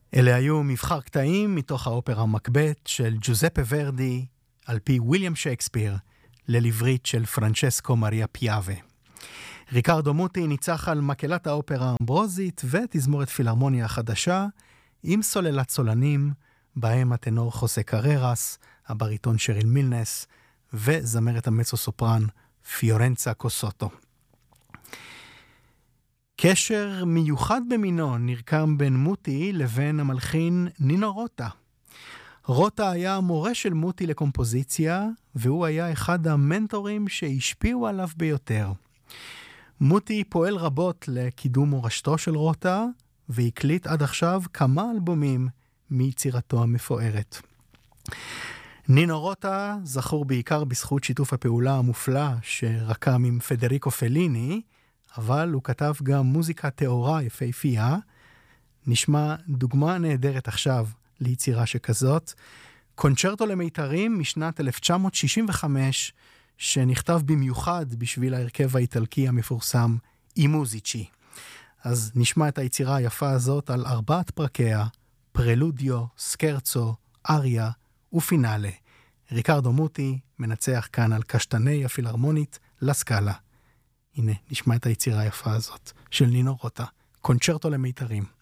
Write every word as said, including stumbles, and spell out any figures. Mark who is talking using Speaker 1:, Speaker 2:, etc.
Speaker 1: אלה היו מבחר קטעים מתוך האופרה מקבת של ג'וזפה ורדי על פי וויליאם שייקספיר ללברית של פרנצ'סקו מריה פיאבה. ריקרדו מוטי ניצח על מקהלת האופרה אמברוזית ותזמורת פילהרמוניה החדשה עם סוללת סולנים בהם הטנור חוסה קררס, הבריטון שריל מילנס וזמרת המצו סופרן פיורנצה קוסוטו. קשר מיוחד במינו נרקם בין מוטי לבין המלחין נינו רוטה. רוטה היה המורה של מוטי לקומפוזיציה, והוא היה אחד המנטורים שהשפיעו עליו ביותר. מוטי פועל רבות לקידום מורשתו של רוטה, והקליט עד עכשיו כמה אלבומים מיצירתו המפוארת. נינו רוטה זכור בעיקר בזכות שיתוף הפעולה המופלא שרקם עם פדריקו פליני, אבל הוא כתב גם מוזיקה תאורה יפהפייה. נשמע דוגמה נהדרת עכשיו ליצירה שכזאת, קונצ'רטו למיתרים משנת אלף תשע מאות שישים וחמש, שנכתב במיוחד בשביל ההרכב האיטלקי המפורסם אימוזיצ'י. אז נשמע את היצירה היפה הזאת על ארבעת פרקיה, פרלודיו, סקרצו, אריה ופינאלה. ריקרדו מוטי מנצח כאן על קשטני הפילהרמונית לסקאלה. הנה, נשמע את היצירה היפה הזאת של נינו רוטה, קונצ'רטו למיתרים.